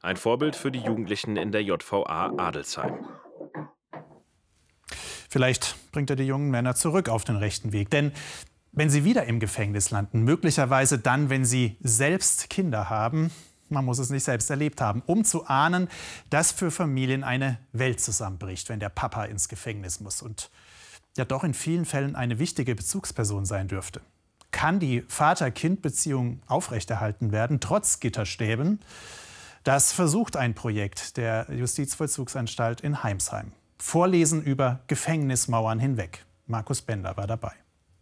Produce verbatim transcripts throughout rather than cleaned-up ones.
Ein Vorbild für die Jugendlichen in der J V A Adelsheim. Vielleicht bringt er die jungen Männer zurück auf den rechten Weg. Denn wenn sie wieder im Gefängnis landen, möglicherweise dann, wenn sie selbst Kinder haben, man muss es nicht selbst erlebt haben, um zu ahnen, dass für Familien eine Welt zusammenbricht, wenn der Papa ins Gefängnis muss und ja doch in vielen Fällen eine wichtige Bezugsperson sein dürfte. Kann die Vater-Kind-Beziehung aufrechterhalten werden, trotz Gitterstäben? Das versucht ein Projekt der Justizvollzugsanstalt in Heimsheim. Vorlesen über Gefängnismauern hinweg. Markus Bender war dabei.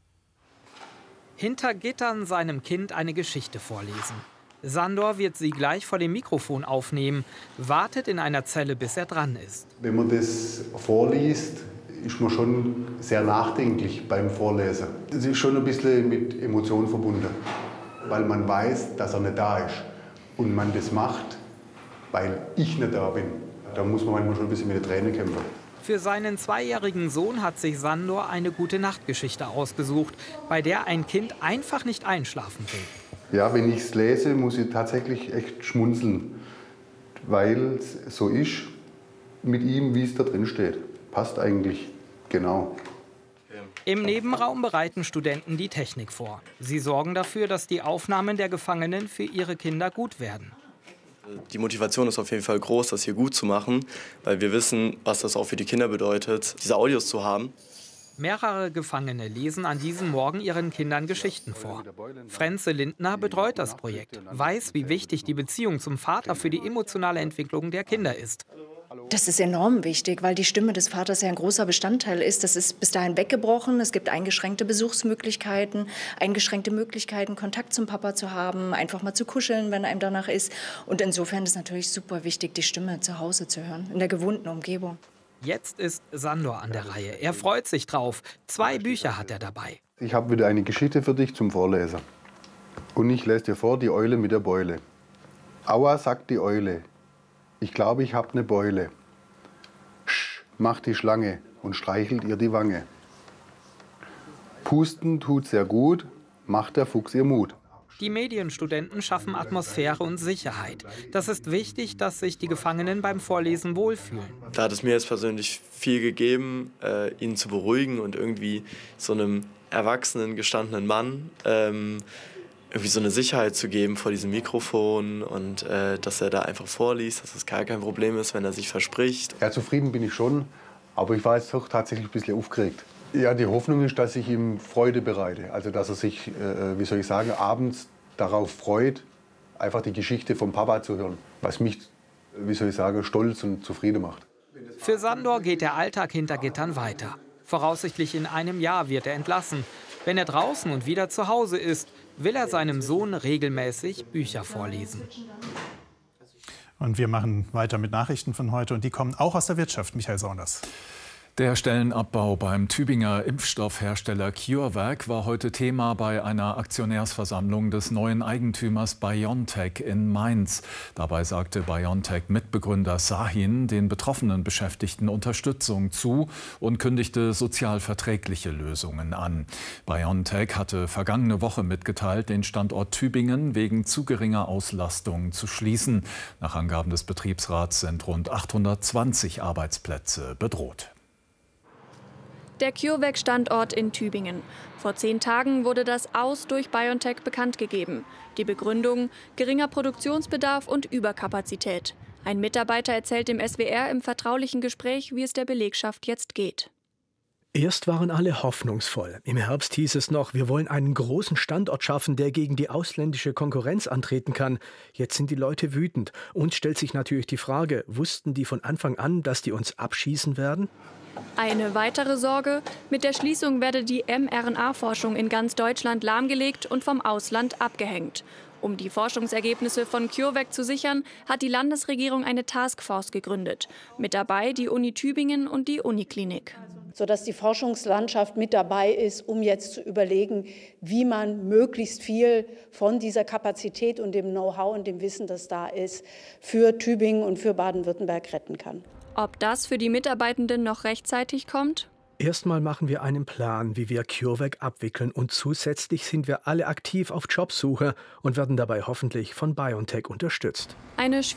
Hinter Gittern seinem Kind eine Geschichte vorlesen. Sandor wird sie gleich vor dem Mikrofon aufnehmen, wartet in einer Zelle, bis er dran ist. Wenn man das vorliest, ist man schon sehr nachdenklich beim Vorlesen. Es ist schon ein bisschen mit Emotionen verbunden, weil man weiß, dass er nicht da ist. Und man das macht, weil ich nicht da bin. Da muss man manchmal schon ein bisschen mit den Tränen kämpfen. Für seinen zweijährigen Sohn hat sich Sandor eine Gute-Nacht-Geschichte ausgesucht, bei der ein Kind einfach nicht einschlafen will. Ja, wenn ich es lese, muss ich tatsächlich echt schmunzeln, weil es so ist mit ihm, wie es da drin steht. Passt eigentlich genau. Im Nebenraum bereiten Studenten die Technik vor. Sie sorgen dafür, dass die Aufnahmen der Gefangenen für ihre Kinder gut werden. Die Motivation ist auf jeden Fall groß, das hier gut zu machen, weil wir wissen, was das auch für die Kinder bedeutet, diese Audios zu haben. Mehrere Gefangene lesen an diesem Morgen ihren Kindern Geschichten vor. Frenze Lindner betreut das Projekt, weiß, wie wichtig die Beziehung zum Vater für die emotionale Entwicklung der Kinder ist. Das ist enorm wichtig, weil die Stimme des Vaters ja ein großer Bestandteil ist. Das ist bis dahin weggebrochen. Es gibt eingeschränkte Besuchsmöglichkeiten, eingeschränkte Möglichkeiten, Kontakt zum Papa zu haben, einfach mal zu kuscheln, wenn einem danach ist. Und insofern ist es natürlich super wichtig, die Stimme zu Hause zu hören, in der gewohnten Umgebung. Jetzt ist Sandor an der Reihe. Er freut sich drauf. Zwei Bücher hat er dabei. Ich habe wieder eine Geschichte für dich zum Vorlesen. Und ich lese dir vor, die Eule mit der Beule. Aua, sagt die Eule. Ich glaube, ich hab ne Beule. Sch, macht die Schlange und streichelt ihr die Wange. Pusten tut sehr gut, macht der Fuchs ihr Mut. Die Medienstudenten schaffen Atmosphäre und Sicherheit. Das ist wichtig, dass sich die Gefangenen beim Vorlesen wohlfühlen. Da hat es mir jetzt persönlich viel gegeben, äh, ihn zu beruhigen und irgendwie so einem erwachsenen, gestandenen Mann ähm, irgendwie so eine Sicherheit zu geben vor diesem Mikrofon und äh, dass er da einfach vorliest, dass es gar kein Problem ist, wenn er sich verspricht. Ja, zufrieden bin ich schon, aber ich war jetzt doch tatsächlich ein bisschen aufgeregt. Ja, die Hoffnung ist, dass ich ihm Freude bereite. Also, dass er sich, äh, wie soll ich sagen, abends darauf freut, einfach die Geschichte vom Papa zu hören. Was mich, wie soll ich sagen, stolz und zufrieden macht. Für Sandor geht der Alltag hinter Gittern weiter. Voraussichtlich in einem Jahr wird er entlassen. Wenn er draußen und wieder zu Hause ist, will er seinem Sohn regelmäßig Bücher vorlesen. Und wir machen weiter mit Nachrichten von heute. Und die kommen auch aus der Wirtschaft. Michael Saunders. Der Stellenabbau beim Tübinger Impfstoffhersteller CureVac war heute Thema bei einer Aktionärsversammlung des neuen Eigentümers BioNTech in Mainz. Dabei sagte BioNTech-Mitbegründer Sahin den betroffenen Beschäftigten Unterstützung zu und kündigte sozialverträgliche Lösungen an. BioNTech hatte vergangene Woche mitgeteilt, den Standort Tübingen wegen zu geringer Auslastung zu schließen. Nach Angaben des Betriebsrats sind rund achthundertzwanzig Arbeitsplätze bedroht. Der CureVac-Standort in Tübingen. Vor zehn Tagen wurde das Aus durch BioNTech bekannt gegeben. Die Begründung: geringer Produktionsbedarf und Überkapazität. Ein Mitarbeiter erzählt dem S W R im vertraulichen Gespräch, wie es der Belegschaft jetzt geht. Erst waren alle hoffnungsvoll. Im Herbst hieß es noch, wir wollen einen großen Standort schaffen, der gegen die ausländische Konkurrenz antreten kann. Jetzt sind die Leute wütend. Uns stellt sich natürlich die Frage, wussten die von Anfang an, dass die uns abschießen werden? Eine weitere Sorge: Mit der Schließung werde die mRNA-Forschung in ganz Deutschland lahmgelegt und vom Ausland abgehängt. Um die Forschungsergebnisse von CureVac zu sichern, hat die Landesregierung eine Taskforce gegründet. Mit dabei die Uni Tübingen und die Uniklinik. Sodass die Forschungslandschaft mit dabei ist, um jetzt zu überlegen, wie man möglichst viel von dieser Kapazität und dem Know-how und dem Wissen, das da ist, für Tübingen und für Baden-Württemberg retten kann. Ob das für die Mitarbeitenden noch rechtzeitig kommt? Erstmal machen wir einen Plan, wie wir CureVac abwickeln, und zusätzlich sind wir alle aktiv auf Jobsuche und werden dabei hoffentlich von BioNTech unterstützt. Eine